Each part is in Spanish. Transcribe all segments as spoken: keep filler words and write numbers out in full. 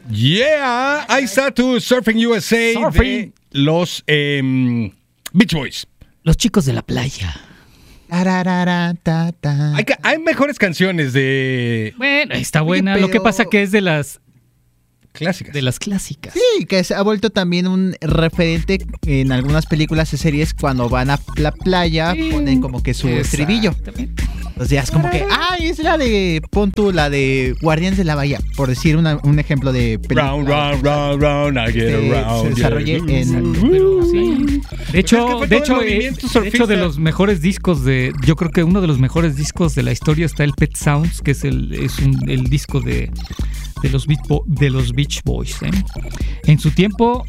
Yeah, ahí está tu Surfing U S A Surfing. De los eh, Beach Boys. Los chicos de la playa. Hay, hay mejores canciones de... Bueno, está buena. Oye, pero... Lo que pasa que es de las... Clásicas. De las clásicas. Sí, que se ha vuelto también un referente en algunas películas y series cuando van a la playa, sí, ponen como que su estribillo. O sea, es como que, ay, es la de, pon tú, la de Guardianes de la Bahía, por decir una, un ejemplo de película. Round, round, round, round, I get se, around. Se desarrolle yeah. en... Pero, sí. De hecho, de hecho, eh, de hecho, de los mejores discos de, yo creo que uno de los mejores discos de la historia está el Pet Sounds, que es el, es un, el disco de... De los, Beach Bo- de los Beach Boys. ¿eh? En su tiempo,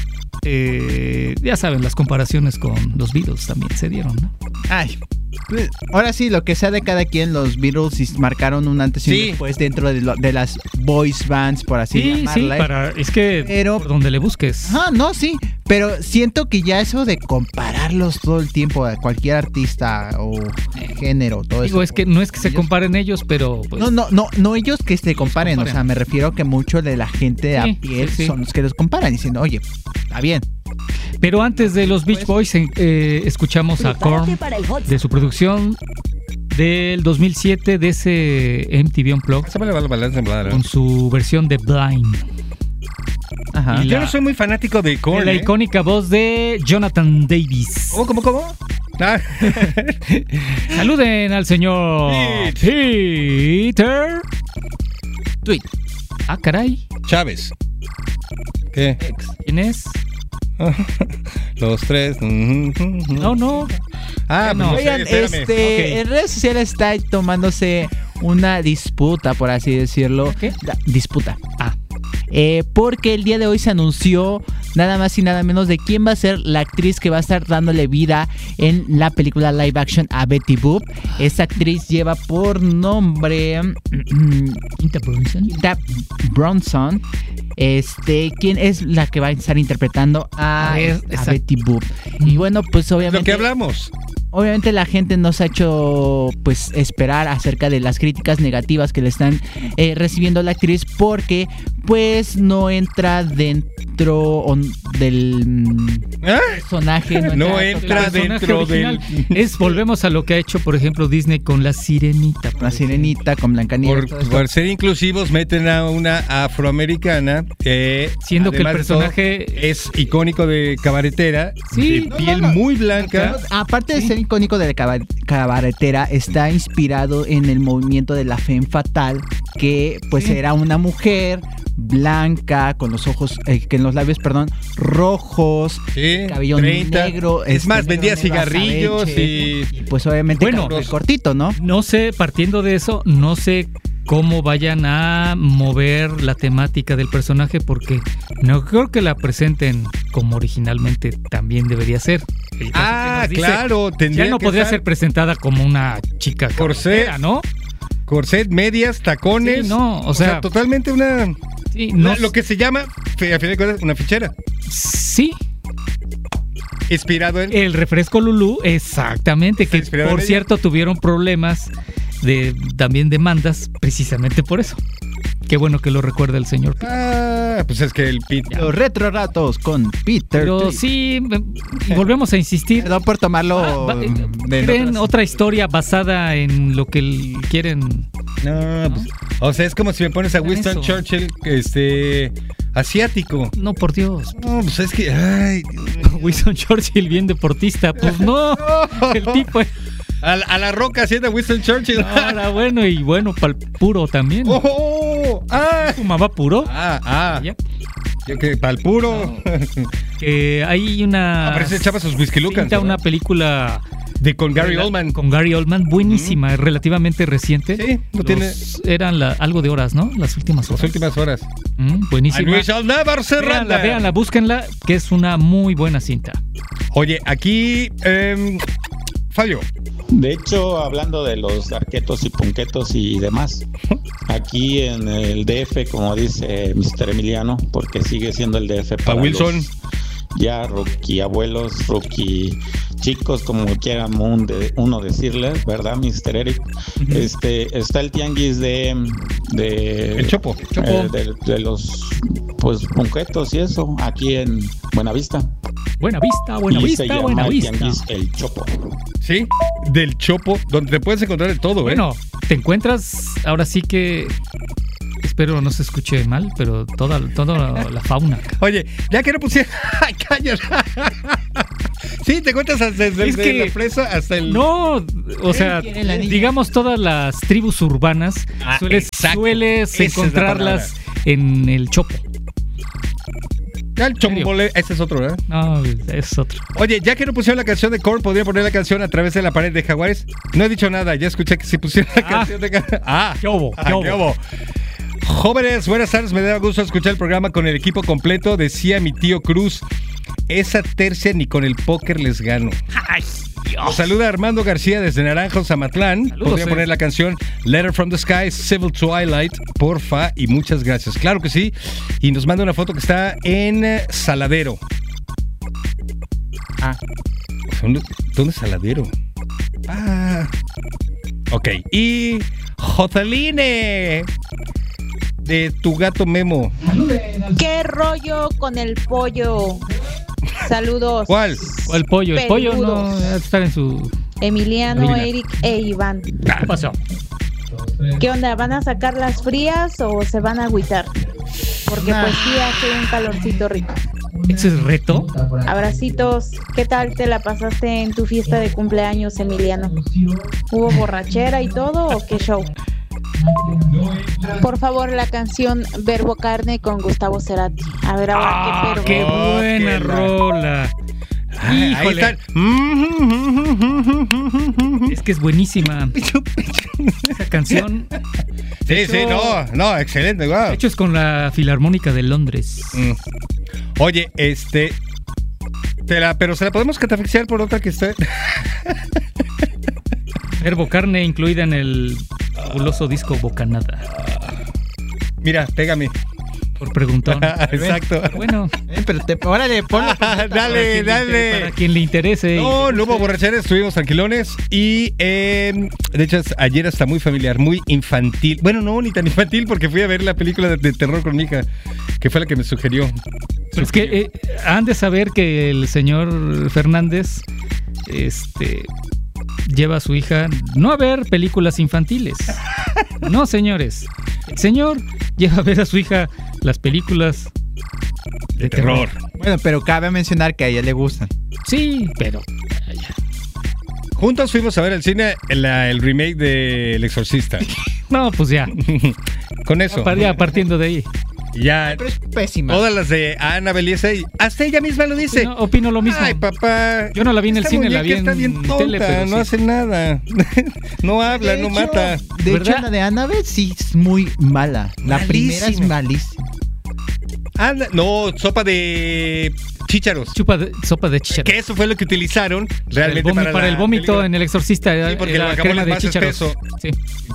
eh, ya saben, las comparaciones con los Beatles también se dieron, ¿no? Ay, ahora sí, lo que sea de cada quien, los Beatles marcaron un antes y un sí. después dentro de, lo, de las boys bands, por así sí, llamarla. Sí, para, es que pero, por donde le busques. Ah, no, sí, pero siento que ya eso de compararlos todo el tiempo a cualquier artista o género, todo Digo, eso. es que no es que se ellos, comparen ellos, pero... Pues, no, no, no, no ellos que se comparen, comparen, o sea, me refiero que mucho de la gente sí, a piel sí, sí. son los que los comparan, diciendo, oye, está bien. Pero antes de los Beach Boys, eh, escuchamos a Korn de su producción del dos mil siete de ese M T V Unplugged con su versión de Blind. Ajá. Yo la, no soy muy fanático de Korn. La ¿eh? icónica voz de Jonathan Davis. ¿Cómo, cómo, cómo? Ah. Saluden al señor Peter Tweet. Ah, caray. Chávez. ¿Qué? ¿Quién es? Los tres. No, no. Ah, no. Oigan, este, okay. En redes sociales está tomándose una disputa, por así decirlo. ¿Qué? Da, disputa. Ah. Eh, porque el día de hoy se anunció nada más y nada menos de quién va a ser la actriz que va a estar dándole vida en la película live action a Betty Boop. Esta actriz lleva por nombre Quinta Brunson. Quinta Brunson. Este, ¿quién es la que va a estar interpretando a, a, ver, a Betty Boop? Y bueno, pues obviamente... Lo que hablamos. Obviamente la gente nos ha hecho pues esperar acerca de las críticas negativas que le están eh, recibiendo a la actriz porque pues no entra dentro del ¿Eh? personaje. No, no entra, entra dentro del... Es, volvemos a lo que ha hecho, por ejemplo, Disney con La Sirenita. La Sirenita, con Blancanieves. Por, por ser inclusivos, meten a una afroamericana. Eh, Siendo que el personaje... Es icónico de cabaretera, sí, de no, piel no, no. muy blanca. No, aparte de sí. ser icónico de la cabaretera, está inspirado en el movimiento de la Femme Fatale, que pues sí. era una mujer blanca, con los ojos, eh, que en los labios, perdón, rojos, sí, cabello treinta negro. Es este, más, vendía cigarrillos y... y... pues obviamente bueno, el cortito, ¿no? No sé, partiendo de eso, no sé cómo vayan a mover la temática del personaje, porque no creo que la presenten como originalmente también debería ser. Ah, dice, claro, tendría ya no que podría estar... ser presentada como una chica corset, ¿no? Corset, medias, tacones. Sí, no, o, o sea, sea, totalmente una... Sí, no, lo que se llama, a fin de cuentas, una fichera. Sí. Inspirado en... El refresco Lulú, exactamente, que por cierto tuvieron problemas de también demandas precisamente por eso. Qué bueno que lo recuerda el señor Peter. Ah, pues es que el Peter... Los retro ratos con Peter. Pero Tweet. Sí, volvemos a insistir. Perdón por tomarlo... Ah, ¿Creen otras... otra historia basada en lo que quieren? No, ¿no? Pues, o sea, es como si me pones a Winston eso. Churchill, este... asiático. No, por Dios. No, pues es que... Ay, Winston Churchill, bien deportista. Pues no, no. El tipo... A la, a la roca haciendo Winston Churchill. Ahora bueno, y bueno, para el puro también. Oh, oh, ah. ¿Fumaba puro? Ah, ah. ¿Ya? Yo que para el puro. No. Que hay una... Ah, pero se echaba sus whisky lucas. Una película... De con Gary Oldman. Con Gary Oldman, buenísima, mm. relativamente reciente. Sí, no Los, tiene... Eran la, algo de horas, ¿no? Las últimas horas. Las últimas horas. Mm, buenísima. And we shall never surrender. Véanla, véanla, búsquenla, que es una muy buena cinta. Oye, aquí... Eh, Fabio. De hecho, hablando de los darquetos y punquetos y demás, aquí en el D F, como dice mister Emiliano, porque sigue siendo el D F para Wilson. Los, ya rookie abuelos, rookie chicos, como quiera uno, de, uno decirle, ¿verdad, mister Eric? Uh-huh. Este, está el tianguis de... de el Chopo. Chopo. Eh, de, de los, pues, punquetos y eso, aquí en Buenavista. Buenavista, Buenavista, Vista, Buenavista. El tianguis El Chopo. Sí, del Chopo, donde te puedes encontrar de todo, bueno, ¿eh? Bueno, te encuentras, ahora sí que... Espero no se escuche mal, pero toda, toda la fauna. Oye, ya que no pusieron... ¡Ay, cállate! Sí, te encuentras desde es que, la fresa hasta el... No, o sea, digamos todas las tribus urbanas ah, sueles, sueles encontrarlas es en el Chopo. El Chombole, ese es otro, ¿verdad? No, es otro. Oye, ya que no pusieron la canción de Korn, ¿podría poner la canción A través de la pared de Jaguares? No he dicho nada, ya escuché que sí pusieron la ah, canción de... Ah, ¿qué hubo? Ah, ¿qué hubo? Jóvenes, buenas tardes, me da gusto escuchar el programa con el equipo completo, decía mi tío Cruz. Esa tercia ni con el póker les gano. Ay, Dios. Saluda Armando García desde Naranjos, Amatlán. Saludos, Podría eh. poner la canción Letter from the Sky, Civil Twilight, porfa, y muchas gracias. Claro que sí. Y nos manda una foto que está en Saladero. Ah. ¿Dónde, dónde es Saladero? Ah. Ok. Y Jotaline de Tu Gato Memo. ¿Qué rollo con el pollo? Saludos. ¿Cuál? ¿Cuál pollo? El pollo no debe estar en su... Emiliano, Emiliano. Eric e Iván. ¿Qué pasó? ¿Qué onda? ¿Van a sacar las frías o se van a agüitar? Porque pues sí hace un calorcito rico. ¿Ese es reto? Abracitos. ¿Qué tal te la pasaste en tu fiesta de cumpleaños, Emiliano? ¿Hubo borrachera y todo o qué show? Por favor, la canción Verbo Carne con Gustavo Cerati. A ver ahora ah, qué perro. ¡Qué buena qué rola! Ah, Híjole. ahí están. Es que es buenísima. Esa canción. Sí, hecho, sí, no, no, excelente, wow. De hecho es con la Filarmónica de Londres. Mm. Oye, este... Te la, pero se la podemos catafixiar por otra que esté... Verbo Carne incluida en el fabuloso disco Bocanada. Mira, pégame. Por preguntón. Exacto. Bueno. Eh, pero te, órale, ponlo. Ah, dale, para dale. Para quien le interese. No, no hubo borrachera, estuvimos tranquilones. Y eh, de hecho, ayer hasta muy familiar, muy infantil. Bueno, no, ni tan infantil porque fui a ver la película de, de terror con mi hija, que fue la que me sugirió. Pero es que eh, han de saber que el señor Fernández este, lleva a su hija no a ver películas infantiles. No, señores. El señor lleva a ver a su hija las películas de, de terror. terror. Bueno, pero cabe mencionar que a ella le gustan. Sí, pero... Juntos fuimos a ver el cine el, el remake de El Exorcista. No, pues ya. Con eso. Ya partiendo de ahí. Ya. Pero es pésima. Todas las de Ana Beliesa y hasta ella misma lo dice. Opino, opino lo mismo. Ay, papá. Yo no la vi en el cine, la vi en está bien tonta, tele, pero no sí. hace nada. No habla, De no hecho, mata. De ¿verdad? hecho, la de Annabelle sí es muy mala. La Malísima. primera es malísima. Anda, no, sopa de chícharos. Chupa de, sopa de chícharos. Que eso fue lo que utilizaron realmente el vómito, para, para la el vómito película. en El Exorcista. Sí, porque era el guacamole crema es de más chícharos. espeso. Sí.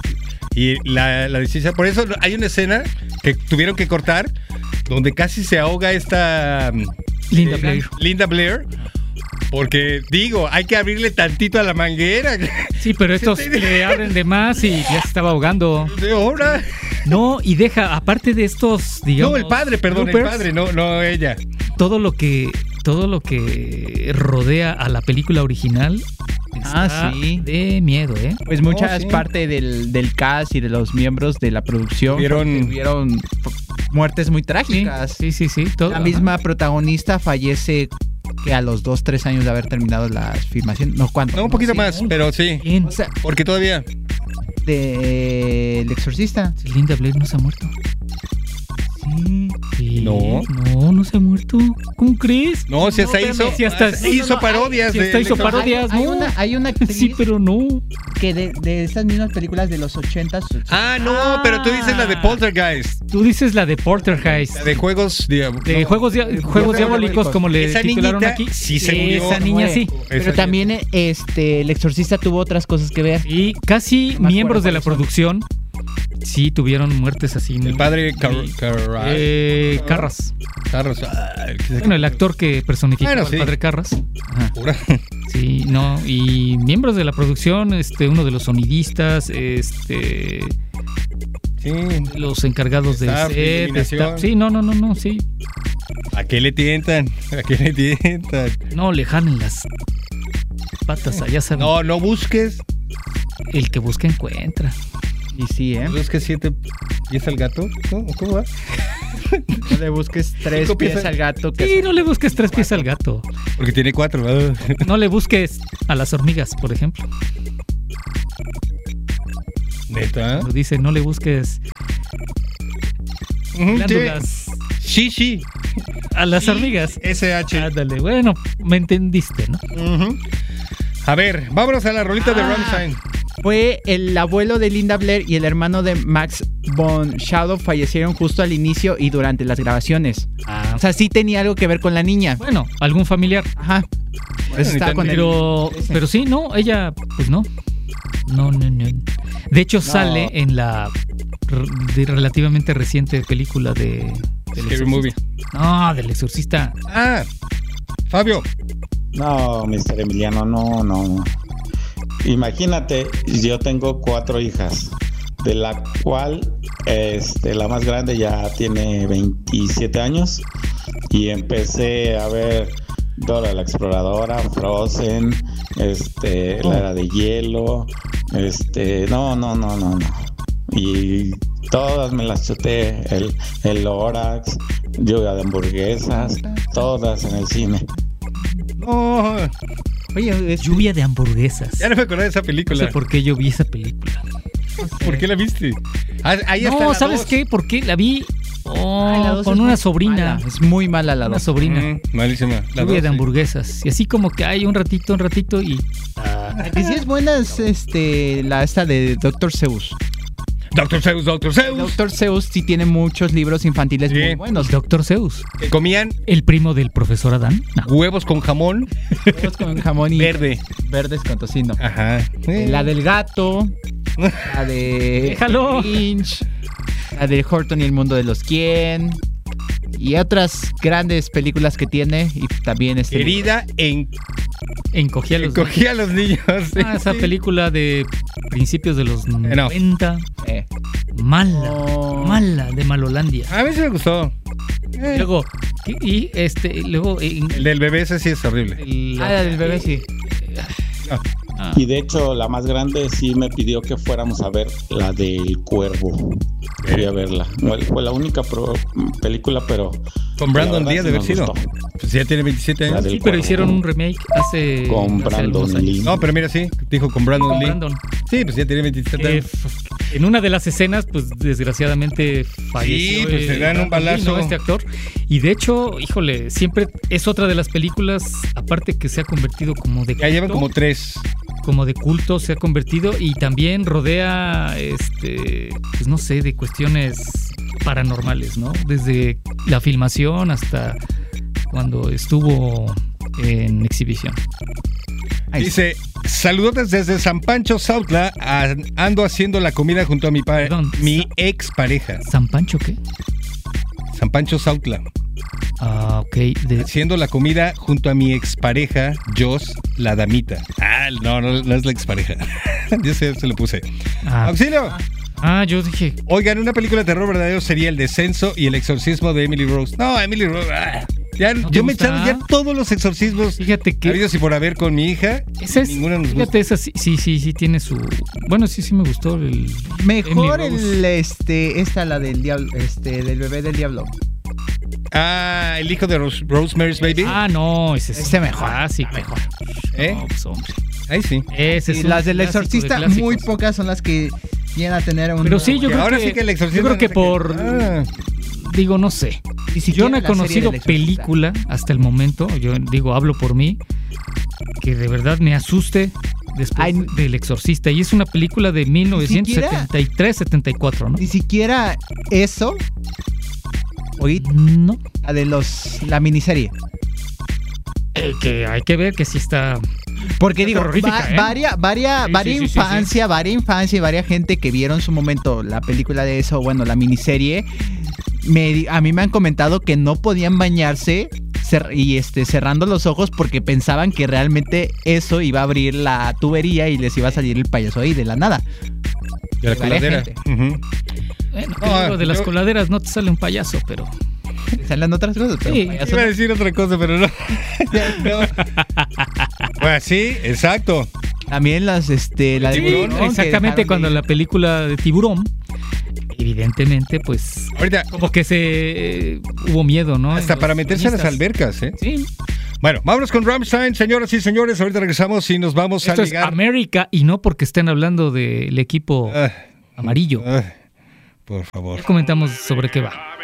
Y la, la de chícharos. Por eso hay una escena que tuvieron que cortar donde casi se ahoga esta Linda eh, Blair. Linda Blair. Porque, digo, hay que abrirle tantito a la manguera. Sí, pero estos le abren de más y ya se estaba ahogando. De ahora. No, y deja, aparte de estos, digamos... No, el padre, perdón, bloopers, el padre, no, no ella. Todo lo que, todo lo que rodea a la película original está Ah, sí. de miedo, ¿eh? Pues muchas Oh, sí. parte del, del cast y de los miembros de la producción Tuvieron- tuvieron muertes muy Sí, trágicas. sí, sí, sí. Todo, La misma protagonista fallece que a los dos, tres años de haber terminado la filmación. No, ¿cuánto? No, un poquito Sí, más, ¿no? pero sí. Bien. O sea, Porque todavía. de El Exorcista. Linda Blair no se ha muerto. Sí. Sí. No. No, no se ha muerto. ¿Cómo crees? No, si hasta espérame, hizo. si hasta- hasta hizo no, no, parodias. si de- hasta hizo de- parodias. Hay, hay no. una, hay una actriz Sí, pero no. que de, de esas mismas películas de los ochentas. Ah, no, pero tú dices la de Poltergeist. Tú dices la de Poltergeist. La de juegos. De, De no. juegos, dia- juegos diabólicos, como le Esa titularon niñita aquí. sí se murió. Esa niña sí. Pero Esa también este El Exorcista tuvo otras cosas que ver. Y casi No me miembros acuerdo de la cuáles son. producción sí tuvieron muertes así. El padre Car Car eh, Carras. Carras. Ah, bueno, el actor que personificaba bueno, sí. al padre Carras. Ajá. Sí, no, y miembros de la producción, este, uno de los sonidistas, este, sí, los encargados de set, staff, sí, no, no, no, no, sí. ¿A qué le tientan? ¿A qué le tientan? No, le jalen las patas allá, saben. No, no busques. El que busca encuentra. Y sí, ¿eh? ¿No busques siete pies al gato? ¿Cómo, cómo va? No le busques tres pies, pies al gato. Que sí, no le busques tres pies al gato. Porque tiene cuatro. ¿Verdad? No le busques a las hormigas, por ejemplo. ¿Neta? Lo dice, no le busques uh-huh, glándulas. Sí, sí. A las sí, hormigas. S H. Ándale, bueno, me entendiste, ¿no? Uh-huh. A ver, vámonos a la rolita ah. de Rammstein. Fue el abuelo de Linda Blair y el hermano de Max von Sydow fallecieron justo al inicio y durante las grabaciones. Ah. O sea, sí tenía algo que ver con la niña. Bueno, algún familiar. Ajá. Bueno, estaba con pero, el... pero sí, no, ella, pues no. No, no, no. De hecho, no. sale en la de relativamente reciente película de... Scary Movie. No, del Exorcista. Ah, Fabio. No, mister Emiliano, no, no. Imagínate, yo tengo cuatro hijas, de la cual este, la más grande ya tiene veintisiete años y empecé a ver Dora la Exploradora, Frozen, este, oh. la Era de Hielo, este, no, no, no, no, no. Y todas me las chuté, el, el Lorax, lluvia de hamburguesas, todas en el cine. Oh. Oye, es lluvia de hamburguesas. Ya no me acordé de esa película. No sé por qué yo vi esa película. No sé. ¿Por qué la viste? Ah, ahí no, está la ¿sabes dos. qué? ¿Por qué la vi? Oh, Ay, la con una sobrina. Mala. Es muy mala la Una dos. sobrina. Mm, malísima. La lluvia dos, de hamburguesas. Sí. Y así como que hay un ratito, un ratito y... Ah. La que sí es buena es este, la esta de doctor Seuss. doctor Seuss, doctor Seuss. doctor Seuss sí tiene muchos libros infantiles sí. muy buenos. doctor Seuss. Que comían el primo del profesor Adán. No. Huevos con jamón. Huevos con jamón y verde. Verdes con tocino. Ajá. Eh. La del gato. La de Déjalo. Lynch. La de Horton y el mundo de los quién. Y otras grandes películas que tiene. Y también este. Querida en Encogía a los Encogía niños. A los niños. Sí, ah, esa sí. película de principios de los no. noventa. Eh. Mala, oh. mala, de Malolandia. A mí sí me gustó. Eh. Luego, y, y este, luego... En, el del bebé ese sí es horrible. El, ah, el del bebé sí. Ah. Ah. Y de hecho, la más grande sí me pidió que fuéramos a ver la del Cuervo. Quería verla. No, fue la única pro, película, pero... Con Brandon Díaz de haber sido. Pues ya tiene veintisiete años. Sí, pero hicieron un remake hace... Con hace Brandon Lee. No, pero mira, sí. Dijo con Brandon con Lee. Brandon. Sí, pues ya tiene veintisiete años. En una de las escenas, pues desgraciadamente falleció. Sí, pues se dan un balazo. Lee, ¿no? Este actor. Y de hecho, híjole, siempre es otra de las películas, aparte que se ha convertido como de culto. Ya llevan como tres. Como de culto se ha convertido y también rodea, este, pues no sé, de cuestiones paranormales, ¿no? Desde la filmación hasta cuando estuvo en exhibición. Ahí dice, saludotes desde San Pancho, Sautla, ando haciendo la comida junto a mi, pa- mi ex pareja. ¿San Pancho qué? San Pancho, Sautla. Ah, ok. De... Haciendo la comida junto a mi expareja, Jos, la damita. Ah, no, no, no es la expareja. Yo se, se lo puse. Ah. ¡Auxilio! Ah, yo dije... Oigan, una película de terror verdadero sería El Descenso y El Exorcismo de Emily Rose. No, Emily Rose... Ah, ya, ¿No yo me he echado ya todos los exorcismos. Fíjate que... habidos y por haber con mi hija. Esa es, ninguna nos fíjate, gusta. esa sí, sí, sí, sí tiene su... Bueno, sí, sí me gustó el... Mejor el, este, esta, la del diablo, este, del bebé del diablo. Ah, el hijo de Rose, Rosemary's Baby. Ah, no, ese es ese mejor. Ah, sí, mejor. ¿Eh? No, pues, hombre. Ahí sí. Ese es y las del exorcista, de muy pocas son las que vienen a tener un... Pero sí, yo creo ahora que, sí que el exorcista... Yo creo que no por... Que... Ah. Digo, no sé. Yo no he conocido película hasta el momento, yo digo, hablo por mí, que de verdad me asuste después Ay, del Exorcista. Y es una película de mil novecientos setenta y tres setenta y cuatro, ¿no? Ni siquiera eso... Oí, no. La de los... La miniserie. Eh, que hay que ver que sí está... Porque digo, va, ¿eh? varia, varia, sí, varia sí, infancia, sí, sí. varia infancia y varia gente que vieron en su momento la película de eso, bueno, la miniserie, me, a mí me han comentado que no podían bañarse cer- y este cerrando los ojos porque pensaban que realmente eso iba a abrir la tubería y les iba a salir el payaso ahí de la nada. De la coladera. Uh-huh. Bueno, no, de las yo... coladeras no te sale un payaso, pero... Salen otras cosas, pero sí, payaso iba a decir otra cosa, pero no. no. Pues sí, exacto. También las, este, la de sí, Tiburón, ¿no? Exactamente, cuando de... la película de Tiburón, evidentemente, pues, ahorita como que se eh, hubo miedo, ¿no? Hasta para meterse a las albercas, ¿eh? Sí. Bueno, vámonos con Rammstein, señoras y señores. Ahorita regresamos y nos vamos Esto a ligar. Es América y no porque estén hablando del equipo uh, amarillo. Uh, por favor. Ya comentamos sobre qué va.